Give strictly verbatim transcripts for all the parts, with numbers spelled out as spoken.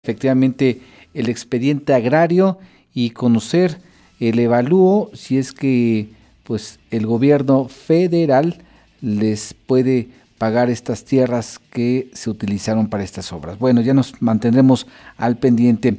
efectivamente el expediente agrario y conocer el evalúo si es que pues el gobierno federal les puede pagar estas tierras que se utilizaron para estas obras. Bueno, ya nos mantendremos al pendiente.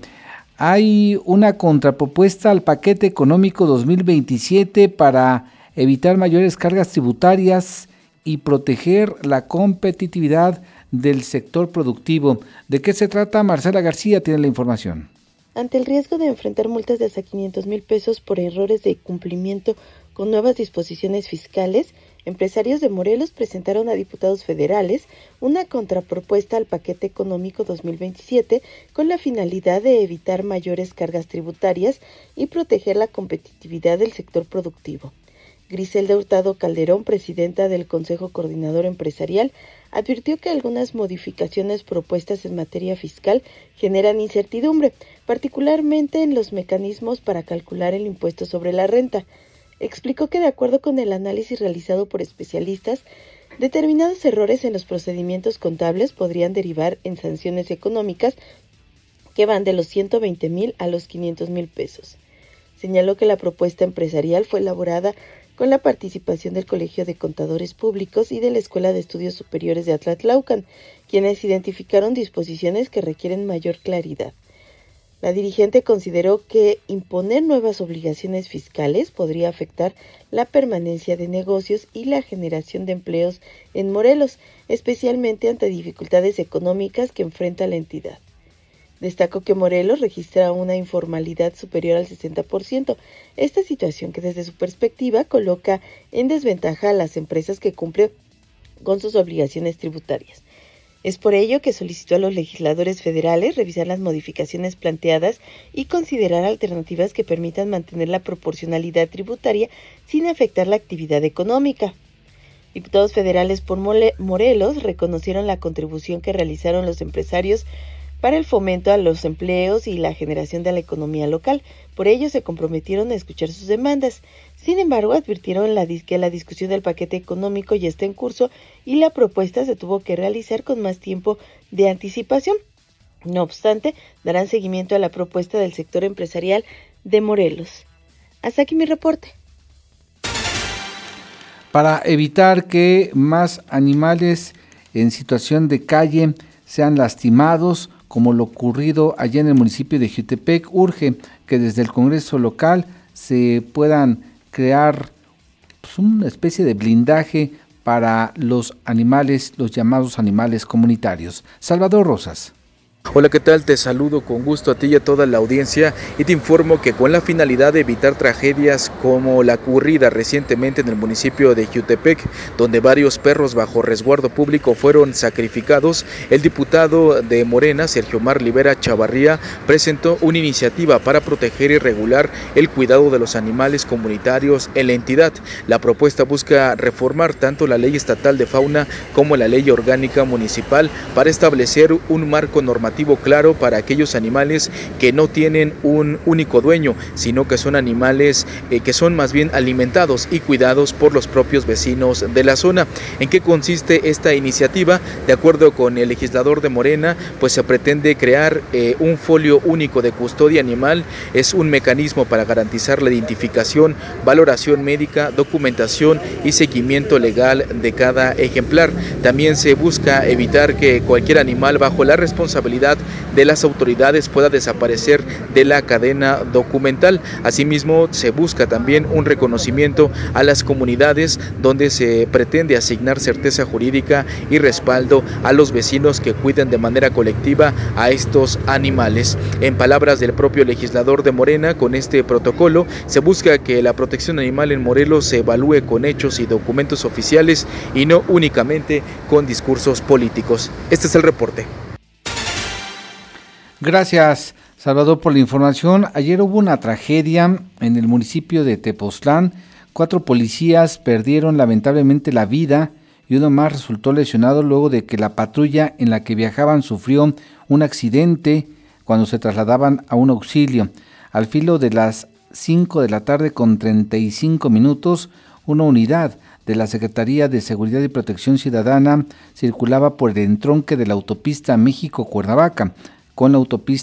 Hay una contrapropuesta al paquete económico dos mil veintisiete para evitar mayores cargas tributarias y proteger la competitividad del sector productivo. ¿De qué se trata? Marcela García tiene la información. Ante el riesgo de enfrentar multas de hasta quinientos mil pesos por errores de cumplimiento con nuevas disposiciones fiscales, empresarios de Morelos presentaron a diputados federales una contrapropuesta al paquete económico dos mil veintisiete con la finalidad de evitar mayores cargas tributarias y proteger la competitividad del sector productivo. Griselda Hurtado Calderón, presidenta del Consejo Coordinador Empresarial, advirtió que algunas modificaciones propuestas en materia fiscal generan incertidumbre, particularmente en los mecanismos para calcular el impuesto sobre la renta. Explicó que de acuerdo con el análisis realizado por especialistas, determinados errores en los procedimientos contables podrían derivar en sanciones económicas que van de los ciento veinte mil a los quinientos mil pesos. Señaló que la propuesta empresarial fue elaborada con la participación del Colegio de Contadores Públicos y de la Escuela de Estudios Superiores de Atlatlaucan, quienes identificaron disposiciones que requieren mayor claridad. La dirigente consideró que imponer nuevas obligaciones fiscales podría afectar la permanencia de negocios y la generación de empleos en Morelos, especialmente ante dificultades económicas que enfrenta la entidad. Destacó que Morelos registra una informalidad superior al sesenta por ciento, esta situación que desde su perspectiva coloca en desventaja a las empresas que cumplen con sus obligaciones tributarias. Es por ello que solicitó a los legisladores federales revisar las modificaciones planteadas y considerar alternativas que permitan mantener la proporcionalidad tributaria sin afectar la actividad económica. Diputados federales por Morelos reconocieron la contribución que realizaron los empresarios para el fomento a los empleos y la generación de la economía local. Por ello se comprometieron a escuchar sus demandas. Sin embargo, advirtieron la, que la discusión del paquete económico ya está en curso y la propuesta se tuvo que realizar con más tiempo de anticipación. No obstante, darán seguimiento a la propuesta del sector empresarial de Morelos. Hasta aquí mi reporte. Para evitar que más animales en situación de calle sean lastimados, como lo ocurrido allá en el municipio de Jiutepec, urge que desde el Congreso local se puedan crear pues, una especie de blindaje para los animales, los llamados animales comunitarios. Salvador Rosas. Hola, ¿qué tal? Te saludo con gusto a ti y a toda la audiencia y te informo que con la finalidad de evitar tragedias como la ocurrida recientemente en el municipio de Jiutepec, donde varios perros bajo resguardo público fueron sacrificados, el diputado de Morena, Sergio Mar Rivera Chavarría, presentó una iniciativa para proteger y regular el cuidado de los animales comunitarios en la entidad. La propuesta busca reformar tanto la ley estatal de fauna como la ley orgánica municipal para establecer un marco normativo claro para aquellos animales que no tienen un único dueño, sino que son animales eh, que son más bien alimentados y cuidados por los propios vecinos de la zona. ¿En qué consiste esta iniciativa? De acuerdo con el legislador de Morena, pues se pretende crear eh, un folio único de custodia animal. Es un mecanismo para garantizar la identificación, valoración médica, documentación y seguimiento legal de cada ejemplar. También se busca evitar que cualquier animal bajo la responsabilidad de las autoridades pueda desaparecer de la cadena documental. Asimismo, se busca también un reconocimiento a las comunidades donde se pretende asignar certeza jurídica y respaldo a los vecinos que cuiden de manera colectiva a estos animales. En palabras del propio legislador de Morena, con este protocolo se busca que la protección animal en Morelos se evalúe con hechos y documentos oficiales y no únicamente con discursos políticos. Este es el reporte. Gracias, Salvador, por la información. Ayer hubo una tragedia en el municipio de Tepoztlán. Cuatro policías perdieron lamentablemente la vida y uno más resultó lesionado luego de que la patrulla en la que viajaban sufrió un accidente cuando se trasladaban a un auxilio. Al filo de las cinco de la tarde con treinta y cinco minutos, una unidad de la Secretaría de Seguridad y Protección Ciudadana circulaba por el entronque de la autopista México-Cuernavaca. con la autopista